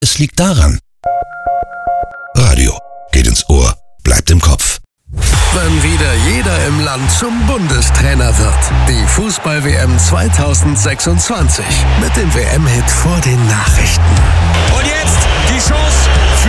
Es liegt daran. Radio geht ins Ohr, bleibt im Kopf. Wenn wieder jeder im Land zum Bundestrainer wird. Die Fußball-WM 2026 mit dem WM-Hit vor den Nachrichten. Und jetzt die Chance für